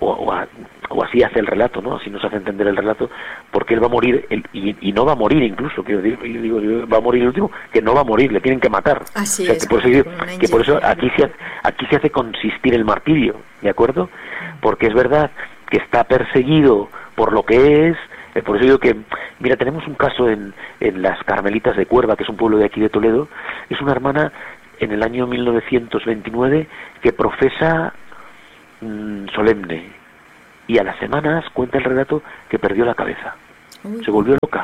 A: o así hace el relato, ¿no? Así nos hace entender el relato, porque él va a morir y no va a morir incluso, quiero decir, yo digo, va a morir el último, que no va a morir, le tienen que matar.
B: Así
A: o sea,
B: es,
A: que por eso aquí se hace consistir el martirio, ¿de acuerdo? Porque es verdad que está perseguido por lo que es. Por eso digo que, mira, tenemos un caso en las Carmelitas de Cuerva, que es un pueblo de aquí de Toledo. Es una hermana en el año 1929 que profesa solemne, y a las semanas cuenta el relato que perdió la cabeza. Se volvió loca.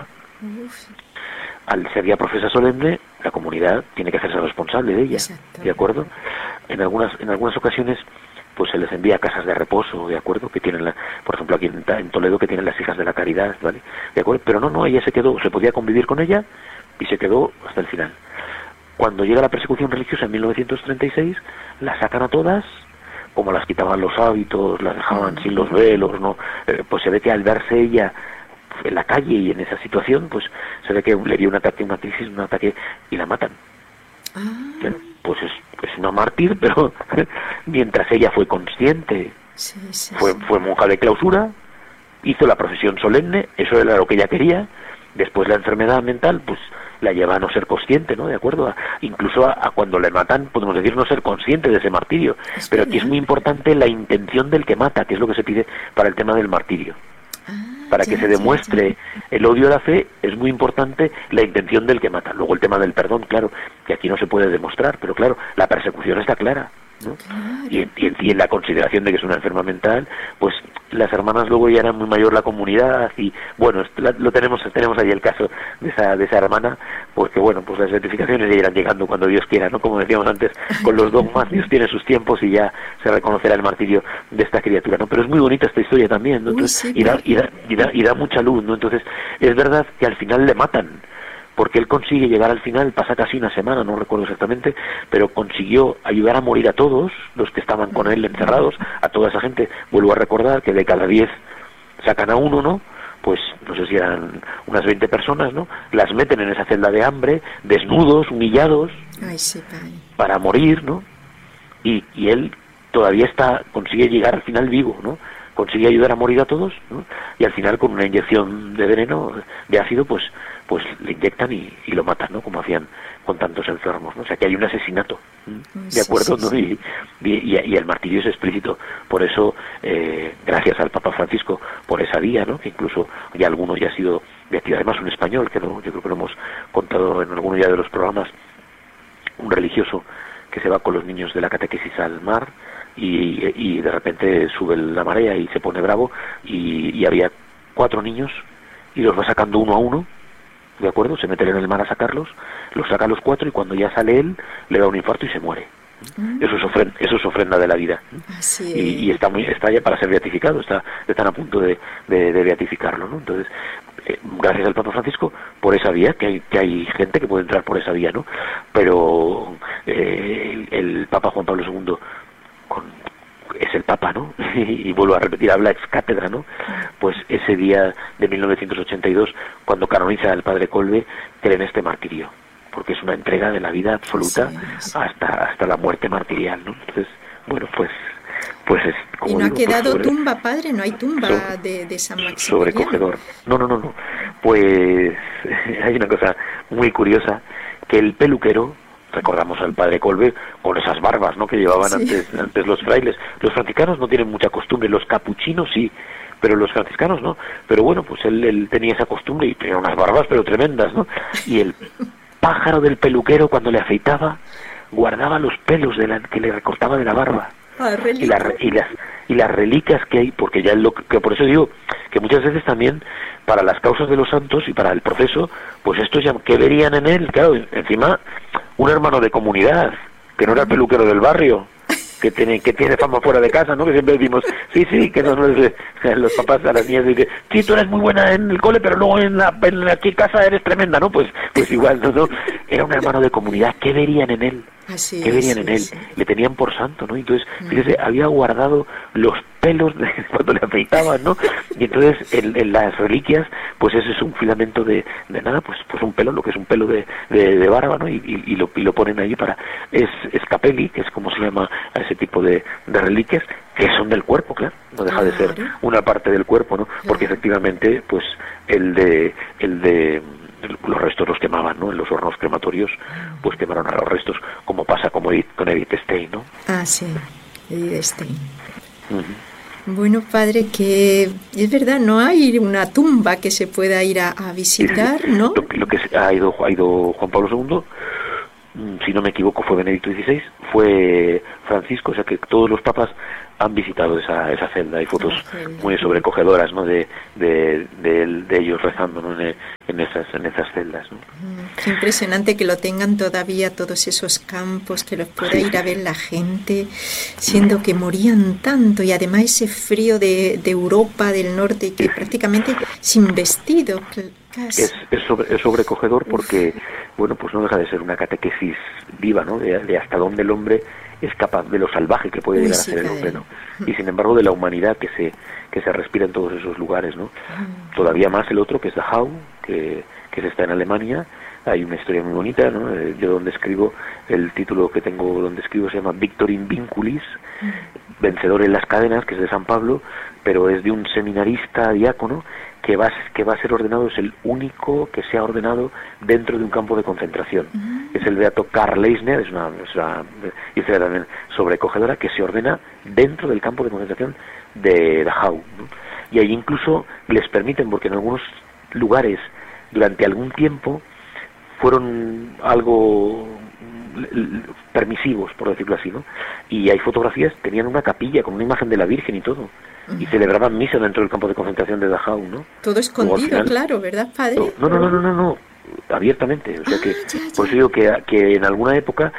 A: Al ser ya profesa solemne, la comunidad tiene que hacerse responsable de ella, ¿de acuerdo? En algunas ocasiones pues se les envía a casas de reposo, ¿de acuerdo? Que tienen, por ejemplo, aquí en Toledo, que tienen las hijas de la caridad, ¿vale? ¿De acuerdo? Pero no, ella se quedó, se podía convivir con ella y se quedó hasta el final. Cuando llega la persecución religiosa en 1936, las sacan a todas, como las quitaban los hábitos, las dejaban sin los velos, ¿no? Pues se ve que al verse ella en la calle y en esa situación, pues se ve que le dio un ataque, una crisis, un ataque, y la matan. Bueno, pues es una mártir, pero mientras ella fue consciente, fue monja de clausura, hizo la profesión solemne, eso era lo que ella quería. Después la enfermedad mental, pues la lleva a no ser consciente, ¿no? De acuerdo, incluso a cuando le matan, podemos decir no ser consciente de ese martirio. Pero aquí es muy importante la intención del que mata, que es lo que se pide para el tema del martirio. Para que se demuestre el odio a la fe, es muy importante la intención del que mata. Luego el tema del perdón, claro, que aquí no se puede demostrar, pero claro, la persecución está clara, ¿no? Y en la consideración de que es una enferma mental, pues las hermanas luego ya eran muy mayor la comunidad, y bueno, tenemos ahí el caso de esa hermana, pues que bueno, pues las certificaciones ya irán llegando cuando Dios quiera, ¿no? Como decíamos antes, con los dogmas, Dios tiene sus tiempos y ya se reconocerá el martirio de esta criatura, ¿no? Pero es muy bonita esta historia también, ¿no? Entonces, y da mucha luz, ¿no? Entonces, es verdad que al final le matan, porque él consigue llegar al final, pasa casi una semana, no recuerdo exactamente, pero consiguió ayudar a morir a todos los que estaban con él encerrados, a toda esa gente. Vuelvo a recordar que de cada 10 sacan a uno, ¿no? Pues no sé si eran unas 20 personas, ¿no? Las meten en esa celda de hambre, desnudos, humillados, para morir, ¿no? Y él todavía consigue llegar al final vivo, ¿no? Consigue ayudar a morir a todos, ¿no? Y al final con una inyección de veneno, de ácido, pues le inyectan y lo matan, ¿no? Como hacían con tantos enfermos, ¿no? O sea que hay un asesinato, ¿de acuerdo? ¿No? Y el martirio es explícito. Por eso, gracias al Papa Francisco por esa vía, ¿no? Que incluso ya alguno ya ha sido beatificado, además un español, que yo creo que lo hemos contado en alguno ya de los programas, un religioso que se va con los niños de la catequesis al mar, y de repente sube la marea y se pone bravo, y había 4 niños y los va sacando uno a uno, ¿de acuerdo? Se meten en el mar a sacarlos, los saca a los 4 y cuando ya sale él le da un infarto y se muere. Eso es ofrenda de la vida. Y está ya para ser beatificado, están a punto de beatificarlo, ¿no? Entonces, gracias al Papa Francisco por esa vía, que hay gente que puede entrar por esa vía, ¿no? Pero el Papa Juan Pablo II es el Papa, ¿no? Y vuelvo a repetir, habla ex cátedra, ¿no? Pues ese día de 1982, cuando canoniza al Padre Kolbe, cree en este martirio, porque es una entrega de la vida absoluta hasta la muerte martirial, ¿no? Entonces, bueno, pues es como.
B: Y no ha quedado tumba, padre, no hay tumba de San Maximiliano.
A: Sobrecogedor. No. Pues hay una cosa muy curiosa, que el peluquero, recordamos al Padre Kolbe con esas barbas, ¿no? Que llevaban antes los frailes. Los franciscanos no tienen mucha costumbre, los capuchinos sí, pero los franciscanos no. Pero bueno, pues él tenía esa costumbre y tenía unas barbas pero tremendas, ¿no? Y el pájaro del peluquero, cuando le afeitaba, guardaba los pelos que le recortaba de la barba. Y las reliquias que hay, porque ya que por eso digo que muchas veces también para las causas de los santos y para el proceso, pues estos ya que verían en él, claro, encima un hermano de comunidad, que no era el peluquero del barrio, que tiene fama fuera de casa, ¿no? Que siempre decimos, sí, que los papás a las niñas dicen, sí, tú eres muy buena en el cole, pero luego en la casa eres tremenda, ¿no? Pues igual, ¿no? Era un hermano de comunidad, ¿qué verían en él? ¿Qué verían en él? Le tenían por santo, ¿no? Entonces, fíjese, había guardado los pelos de cuando le afeitaban, ¿no? Y entonces en las reliquias, pues ese es un filamento de nada, pues un pelo, lo que es un pelo de barba, ¿no? Y lo ponen allí es scapeli, que es como se llama a ese tipo de reliquias, que son del cuerpo, claro, no deja de ser una parte del cuerpo, ¿no? Porque efectivamente, pues el de los restos los quemaban, ¿no? En los hornos crematorios, pues quemaron a los restos, como pasa con Edith Stein, ¿no?
B: Ah, sí, Edith Stein. Bueno, padre, que es verdad, no hay una tumba que se pueda ir a visitar, ¿no?
A: Lo que ha ido Juan Pablo II, si no me equivoco, fue Benedicto XVI, fue Francisco, o sea que todos los papas han visitado esa celda. Hay fotos muy sobrecogedoras, ¿no? de ellos rezando, ¿no? en esas celdas, ¿no?
B: Qué impresionante que lo tengan todavía todos esos campos, que los pueda ir a ver la gente, siendo que morían tanto, y además ese frío de Europa del norte, que prácticamente sin vestido.
A: Es sobrecogedor porque, bueno, pues no deja de ser una catequesis viva, ¿no? De hasta dónde el hombre es capaz, de lo salvaje que puede llegar a ser el hombre, ¿no? Y sin embargo de la humanidad que se respira en todos esos lugares, ¿no? Todavía más el otro, que es Dachau, que se está en Alemania. Hay una historia muy bonita, ¿no? Yo donde escribo, el título que tengo donde escribo se llama Victor in Vinculis, vencedor en las cadenas, que es de San Pablo, pero es de un seminarista diácono que va a ser ordenado, es el único que se ha ordenado dentro de un campo de concentración. Es el beato Karl Leisner, es una historia también sobrecogedora, que se ordena dentro del campo de concentración de Dachau, ¿no? Y ahí incluso les permiten, porque en algunos lugares durante algún tiempo fueron algo permisivos, por decirlo así, ¿no? Y hay fotografías, tenían una capilla con una imagen de la Virgen y todo, y celebraban misa dentro del campo de concentración de Dachau, ¿no?
B: Todo escondido, claro, ¿verdad, padre?
A: No, abiertamente, o sea que, por eso digo que en alguna época,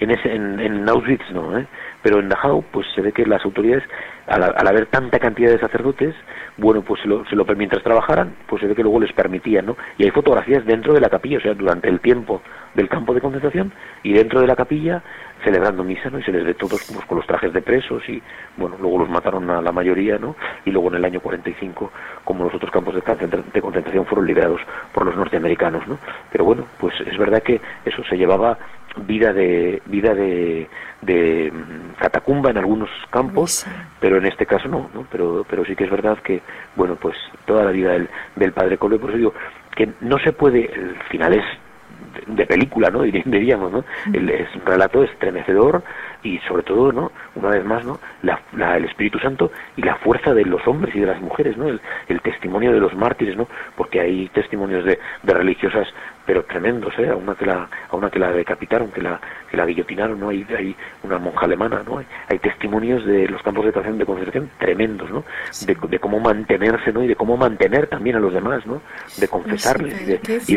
A: en Auschwitz no, pero en Dachau, pues se ve que las autoridades, al haber tanta cantidad de sacerdotes, bueno, pues mientras trabajaran, pues se ve que luego les permitían, ¿no? Y hay fotografías dentro de la capilla, o sea, durante el tiempo del campo de concentración, y dentro de la capilla celebrando misa, ¿no? Y se les ve todos pues, con los trajes de presos, y bueno, luego los mataron a la mayoría, ¿no? Y luego en el año 45, como los otros campos de concentración fueron liberados por los norteamericanos, ¿no? Pero bueno, pues es verdad que eso se llevaba vida de catacumba en algunos campos, pero en este caso no, pero sí que es verdad que, bueno, pues toda la vida del padre Kolbe, por eso digo que no se puede, el final es de película, ¿no? Diríamos, ¿no? Es un relato estremecedor y sobre todo, ¿no? Una vez más, ¿no? El Espíritu Santo y la fuerza de los hombres y de las mujeres, ¿no? El testimonio de los mártires, ¿no? Porque hay testimonios de religiosas, pero tremendos, a una que la decapitaron, que la guillotinaron, ¿no? Hay una monja alemana, ¿no? Hay testimonios de los campos de concentración tremendos, ¿no? De cómo mantenerse, ¿no? Y de cómo mantener también a los demás, ¿no? De confesarles y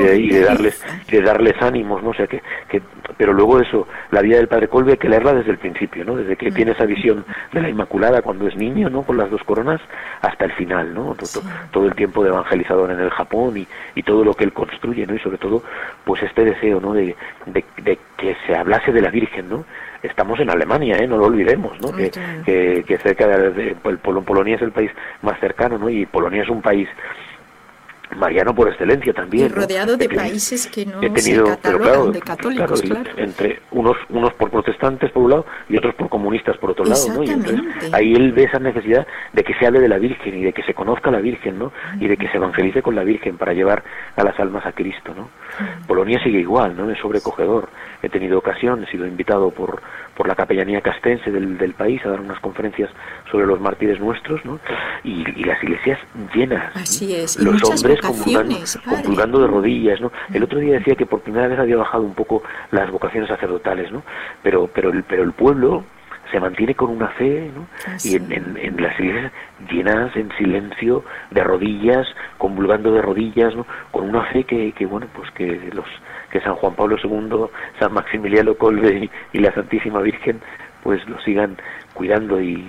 A: de darles ánimos, ¿no? O sea que pero luego eso, la vida del padre Kolbe hay que leerla desde el principio, ¿no? Desde que tiene esa visión de la Inmaculada cuando es niño, ¿no? Con las dos coronas hasta el final, ¿no? Todo el tiempo de evangelizador en el Japón y todo lo que él construye, ¿no? Y sobre todo, pues este deseo, ¿no? De que se hablase de la Virgen, ¿no? Estamos en Alemania, no lo olvidemos, ¿no? Que cerca de Polonia es el país más cercano, ¿no? Y Polonia es un país mariano por excelencia también,
B: y rodeado de países que no
A: se
B: catalogan de católicos, claro.
A: Entre unos por protestantes por un lado y otros por comunistas por otro lado, ¿no? Y entonces ahí él ve esa necesidad de que se hable de la Virgen y de que se conozca a la Virgen, ¿no? Y de que se evangelice con la Virgen para llevar a las almas a Cristo, ¿no? Polonia sigue igual, ¿no? Es sobrecogedor. He tenido ocasión, he sido invitado por la capellanía castense del país a dar unas conferencias sobre los mártires nuestros, ¿no? Y las iglesias llenas.
B: Así es.
A: Los hombres comulgando de rodillas, ¿no? El otro día decía que por primera vez había bajado un poco las vocaciones sacerdotales, ¿no? Pero el pueblo se mantiene con una fe, ¿no? Y en las iglesias llenas en silencio, de rodillas, comulgando de rodillas, ¿no? Con una fe que bueno, pues que San Juan Pablo II, San Maximiliano Kolbe y la Santísima Virgen pues lo sigan cuidando y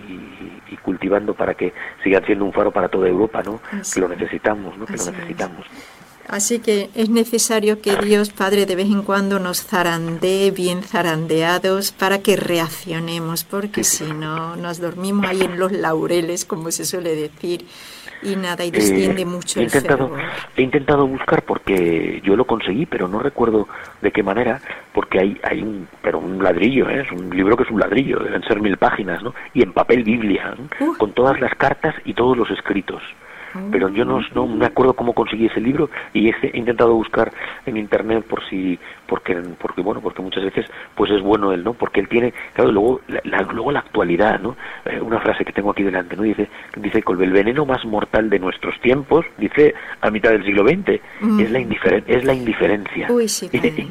A: cultivando para que sigan siendo un faro para toda Europa, ¿no? Que lo necesitamos, ¿no? Que lo necesitamos.
B: Así que es necesario que Dios, Padre, de vez en cuando nos zarandee bien zarandeados para que reaccionemos, porque si no nos dormimos ahí en los laureles, como se suele decir, y nada, y desciende mucho el fervor.
A: He intentado buscar, porque yo lo conseguí, pero no recuerdo de qué manera, porque hay un ladrillo, es un libro que es un ladrillo, deben ser 1000 páginas, ¿no? Y en papel Biblia, ¿no? Con todas las cartas y todos los escritos. Pero yo no me acuerdo cómo conseguí ese libro, y he intentado buscar en internet porque muchas veces pues es bueno él, ¿no? Porque él tiene, claro, luego la actualidad, ¿no? Una frase que tengo aquí delante, ¿no? Dice el veneno más mortal de nuestros tiempos, dice a mitad del siglo XX, es la indiferencia.
B: Uy, sí,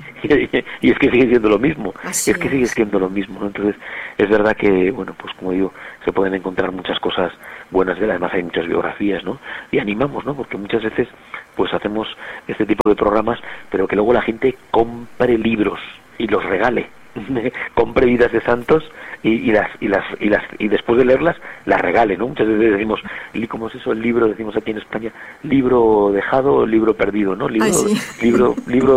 A: y es que sigue siendo lo mismo.
B: Así
A: sigue siendo lo mismo, ¿no? Entonces es verdad que, bueno, pues como digo, se pueden encontrar muchas cosas buenas de él, además hay muchas biografías, ¿no? Y animamos, ¿no? Porque muchas veces pues hacemos este tipo de programas, pero que luego la gente compre libros y los regale, compre vidas de santos y después de leerlas las regale, ¿no? Muchas veces decimos, ¿cómo es eso? El libro, decimos aquí en España, libro dejado o libro perdido, ¿no? Libro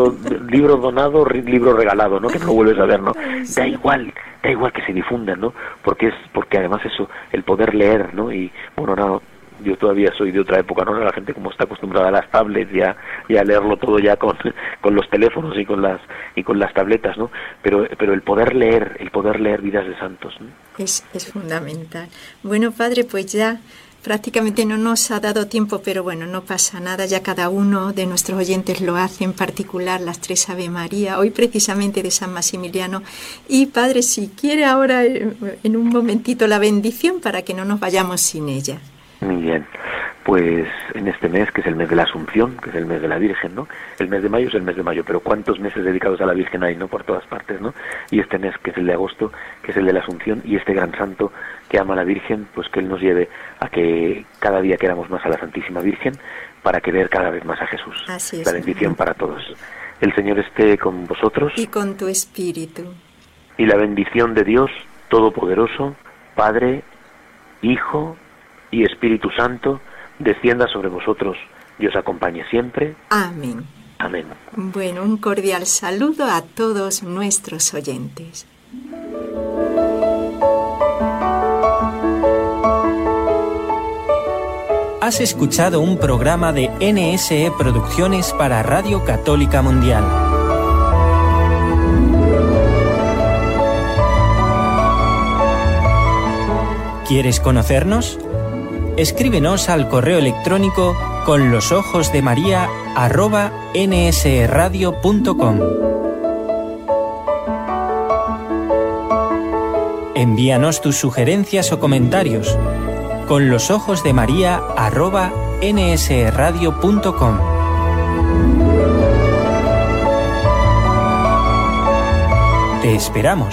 A: donado, libro regalado, ¿no? Que no lo vuelves a ver, ¿no? Da igual que se difundan, ¿no? Porque además eso, el poder leer, ¿no? Y bueno, no, yo todavía soy de otra época, ¿no? La gente como está acostumbrada a las tablets y a leerlo todo ya con los teléfonos y con las tabletas, ¿no? Pero el poder leer vidas de santos, ¿no?
B: Es fundamental. Bueno, Padre, pues ya prácticamente no nos ha dado tiempo, pero bueno, no pasa nada, ya cada uno de nuestros oyentes lo hace, en particular las 3 Ave María, hoy precisamente de San Maximiliano. Y Padre, si quiere ahora en un momentito la bendición para que no nos vayamos sin ella.
A: Muy bien, pues en este mes, que es el mes de la Asunción, que es el mes de la Virgen, ¿no? El mes de mayo es el mes de mayo, pero ¿cuántos meses dedicados a la Virgen hay, no? Por todas partes, ¿no? Y este mes, que es el de agosto, que es el de la Asunción, y este gran santo que ama a la Virgen, pues que Él nos lleve a que cada día queramos más a la Santísima Virgen, para querer cada vez más a Jesús.
B: Así es.
A: La bendición para todos. El Señor esté con vosotros.
B: Y con tu espíritu.
A: Y la bendición de Dios Todopoderoso, Padre, Hijo y Espíritu Santo, descienda sobre vosotros y os acompañe siempre.
B: Amén.
A: Amén.
B: Bueno, un cordial saludo a todos nuestros oyentes.
C: Has escuchado un programa de NSE Producciones para Radio Católica Mundial. ¿Quieres conocernos? Escríbenos al correo electrónico conlosojosdemaria@nsradio.com. Envíanos tus sugerencias o comentarios conlosojosdemaria@nsradio.com. Te esperamos.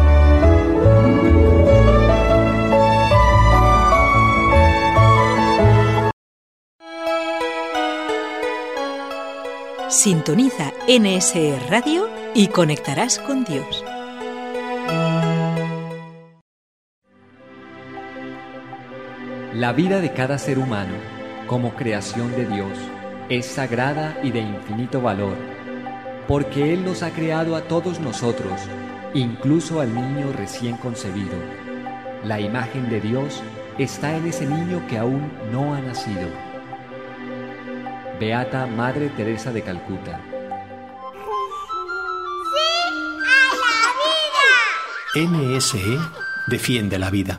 E: Sintoniza NSE Radio y conectarás con Dios.
F: La vida de cada ser humano, como creación de Dios, es sagrada y de infinito valor, porque Él nos ha creado a todos nosotros, incluso al niño recién concebido. La imagen de Dios está en ese niño que aún no ha nacido. Beata Madre Teresa de Calcuta.
G: ¡Sí a la vida! NSE defiende la vida.